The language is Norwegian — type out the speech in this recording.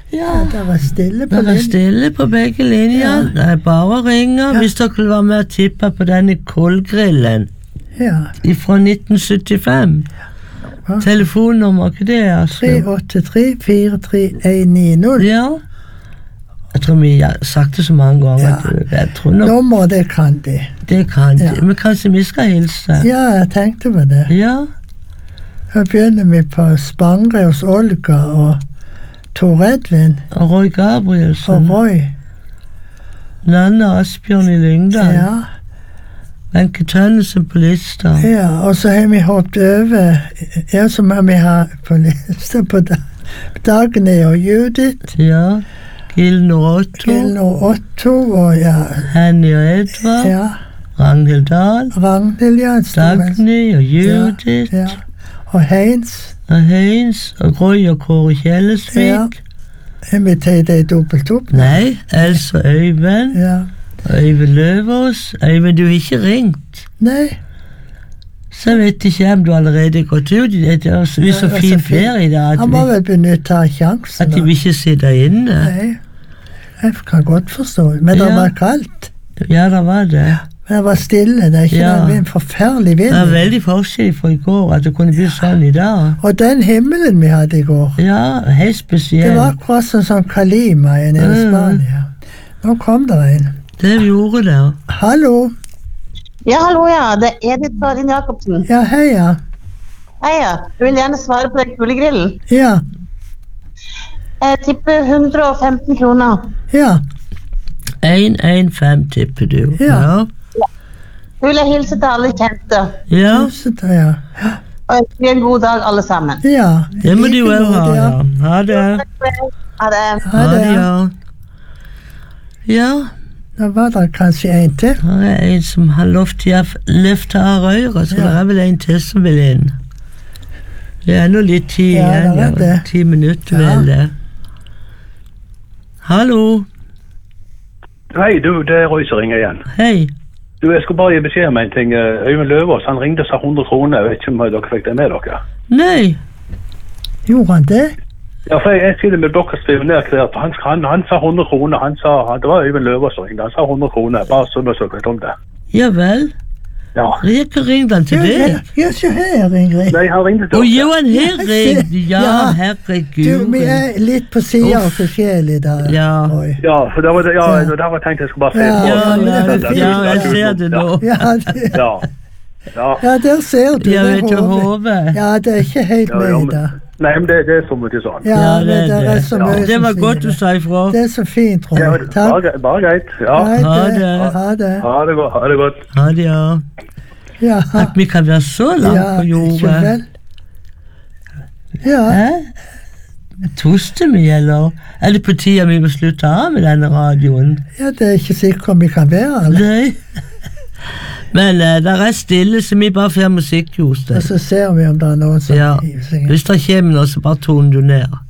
Ja, det stille på Det er stille på begge linjer. Det er bare å ringe hvis dere vil være med og tippe på denne kålgrillen fra 1975. Telefonnummer, hva det er? 383-43190. Ja. Jeg tror vi har sagt det så mange ganger. Jeg tror nok nummer, det kan de. Det kan de, men kanskje vi skal hilse. Ja, jeg tenkte på det. Ja. Her begynner vi på Spangre hos Olga og Tor Edvin. Og Roy Gabrielsen. Og Roy. Nanne Asbjørn i Lyngdal. Ja. Wenche Tønnesen på lista. Ja, og så har vi hoppet over, som vi har på lista på Dagny og Judith. Ja. Gilnor Otto og Henny og Edvard. Ja. Ragnhild Dahl. Dagny og Judith. Ja. Og Heinz. Og Roy og Kåre Kjellesvik. Ja. Inviterer deg dobbelt opp? Nei, Else og Øyvind. Ja. Øyvind Løvås. Øyvind, du har ikke ringt. Nei. Så vet ikke om du allerede gått ut. Det er så fint vær i dag. Han må vel benytte av sjansen. At de vil ikke sitte inne. Nei, jeg kan godt forstå. Men det var kaldt. Ja, det var det. Men det var stille. Det er ikke en forferdelig vind. Det er veldig forskjell fra i går, at det kunne bli sånn i dag. Og den himmelen vi hadde i går. Ja, helt spesielt. Det var akkurat sånn Kalima i Spania. Nå kom det en. Det gjorde det. Hallo. Ja, hallo, ja. Det er Edith Karin Jacobsen. Ja, heia. Heia. Du vil gjerne svare på den kulegrillen? Ja. Jeg tipper 115 kroner. Ja. 115 tipper du. Ja. Du vil jeg hilse til alle kjente. Ja. Og ønske en god dag alle sammen. Ja. Det må du jo ha, ja. Ha det. Ha det. Ha det, ja. Ja. Da var det kanskje en til. Det er en som har lov til å løfte av røret, så det er vel en til som vil inn. Det er nå litt tid igjen, 10 minutter vel det. Hallo. Hei, du, det er Roy som ringer igjen. Hei. Du, jeg skulle bare gi beskjed om en ting. Øyvind Løvås, han ringte seg 100 kroner. Jeg vet ikke om dere fikk det med dere. Nei. Gjorde han det? Ja, for jeg sier det med dere skriver ned hver, for han sa 100 kroner. Han sa, det var Øyvind Løvås som ringte. Han sa 100 kroner, bare sånn at dere vet om det. Ja vel. Ja. Hva ringte han til deg? Ja, så her, Ingrid. Nei, han ringte til dere. Jo, han her ringte. Ja, herregud. Du, vi er litt på siden av forskjellig da. Ja. Ja, for det var tenkt jeg skulle bare se. Ja, jeg ser det nå. Ja, der ser du det hodet. Ja, det er ikke helt med da. Nei, men det er så mye sånn. Ja, det er så mye. Det var godt du sa ifra. Det er så fint, Roy. Takk. Bare greit. Ja. Ha det. Ha det godt. Ha det, ja. Ja. At vi kan være så langt på jorda. Ja. Toster vi, eller? Er det på tida vi må slutte av med denne radioen? Ja, det er ikke sikkert om vi kan være, eller? Nei. Men der er stille, så vi bare får musikk hos det. Og så ser vi om det er noen som... Hvis det kommer noe, så bare toner du ned.